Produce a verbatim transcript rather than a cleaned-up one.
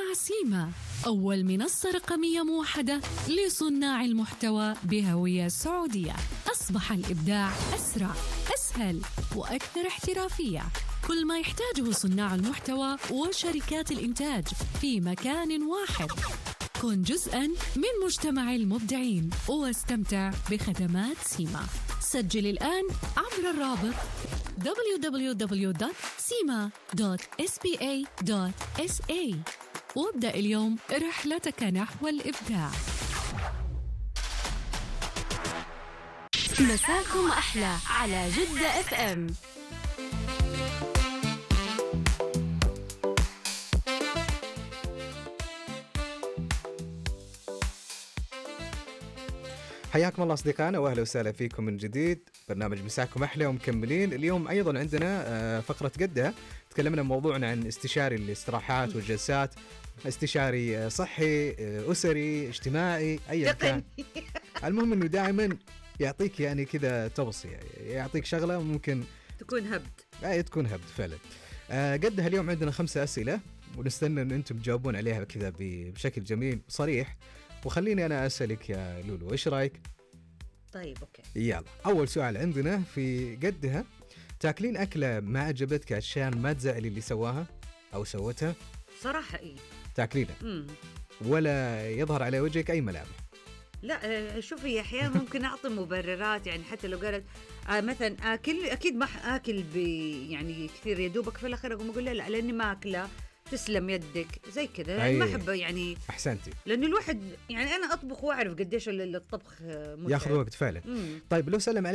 مع سيما، أول منصة رقمية موحدة لصناع المحتوى بهوية سعودية. أصبح الإبداع أسرع، أسهل وأكثر احترافية. كل ما يحتاجه صناع المحتوى وشركات الإنتاج في مكان واحد. كن جزءاً من مجتمع المبدعين واستمتع بخدمات سيما. سجل الآن عبر الرابط دبليو دبليو دبليو دوت سيما دوت إس بي إيه دوت إس إيه وابدأ اليوم رحلتك نحو الإبداع. مساكم أحلى على جدة اف ام. حياكم الله أصدقائنا وأهلا وسهلا فيكم من جديد. برنامج مساكم أحلى ومكملين. اليوم أيضا عندنا فقرة قدها تكلمنا موضوعنا عن استشاري الاستراحات والجلسات، استشاري صحي أسري اجتماعي أي كان. المهم أنه دائما يعطيك يعني كذا توصية، يعطيك شغلة ممكن تكون هبد. أي تكون هبد فعلا. قدها اليوم عندنا خمسة أسئلة ونستنى أن أنتم تجاوبون عليها كذا بشكل جميل صريح. وخليني أنا أسألك يا لولو، إيش رأيك؟ طيب أوكي. يلا أول سؤال عندنا في قدها، تاكلين أكلة ما عجبتك عشان ما تزعلي اللي سواها أو سوتها؟ صراحة إيه تاكلينها مم. ولا يظهر على وجهك أي ملامح؟ لا شوفي أحيانا ممكن أعطي مبررات، يعني حتى لو قالت آه مثلا آكل أكيد ما آكل يعني كثير يدوبك في الأخير أقوم أقول لا لا لأني ما أكله، تسلم يدك زي كذا يعني ما أحب يعني. أحسنتي. لأنه الواحد يعني أنا أطبخ وأعرف قديش الطبخ متعب، ياخذ وقت فعلا. مم. طيب لو سلم عليك